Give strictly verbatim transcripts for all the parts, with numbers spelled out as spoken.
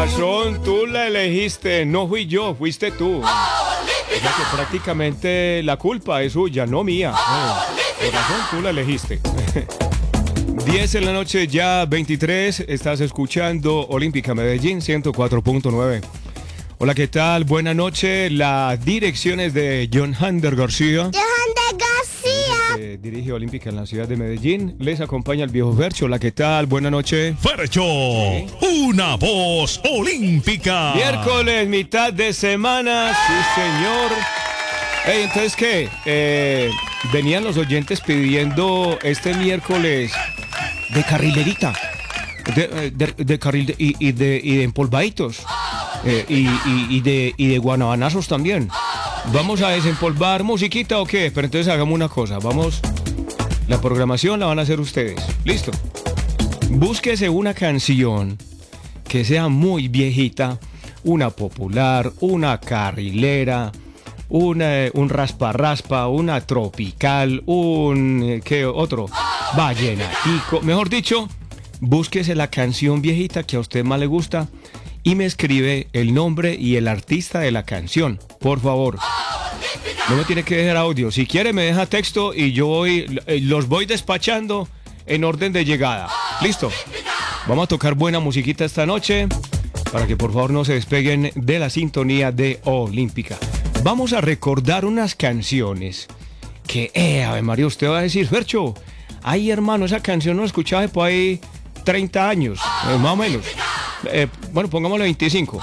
razón, tú la elegiste, no fui yo, fuiste tú. O sea que prácticamente la culpa es suya, no mía. Eh, por razón, tú la elegiste. diez en la noche, ya veintitrés, estás escuchando Olímpica Medellín ciento cuatro punto nueve. Hola, ¿qué tal? Buenas noches. Las direcciones de John Hander García. John Hander García. Eh, dirige Olímpica en la ciudad de Medellín. Les acompaña el viejo Fercho. Hola, ¿qué tal? Buenas noches. Fercho, ¿sí? Una voz olímpica. Miércoles, mitad de semana. Sí, señor. Hey, entonces, ¿qué? Eh, venían los oyentes pidiendo este miércoles de carrilerita. De, de, de carril de, y, y, de, y de empolvaditos. Eh, y, y, y, de, y de guanabanazos también. ¿Vamos a desempolvar musiquita o qué? Pero entonces hagamos una cosa. Vamos. La programación la van a hacer ustedes. ¿Listo? Búsquese una canción que sea muy viejita. Una popular, una carrilera, una, un raspa-raspa, una tropical, un... ¿qué otro? Vallenatico. Mejor dicho, búsquese la canción viejita que a usted más le gusta y me escribe el nombre y el artista de la canción, por favor. No me tiene que dejar audio. Si quiere me deja texto y yo voy, los voy despachando en orden de llegada. ¿Listo? Vamos a tocar buena musiquita esta noche para que por favor no se despeguen de la sintonía de Olímpica. Vamos a recordar unas canciones que, eh, a ver, María, usted va a decir, Fercho, ay, hermano, esa canción no la escuchaba por ahí treinta años, eh, más o menos. Eh, bueno, pongámosle veinticinco.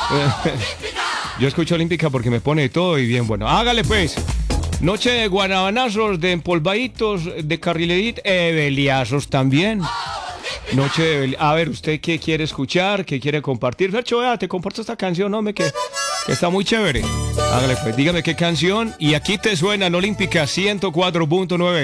Yo escucho Olímpica porque me pone todo y bien bueno. Hágale pues. Noche de guanabanazos, de empolvaditos, de carrilerita, eh, beliazos también. Noche de beli... A ver, ¿usted qué quiere escuchar? ¿Qué quiere compartir? Fercho, vea, te comparto esta canción, hombre, que, que está muy chévere. Hágale pues, dígame qué canción. Y aquí te suena en Olímpica ciento cuatro punto nueve.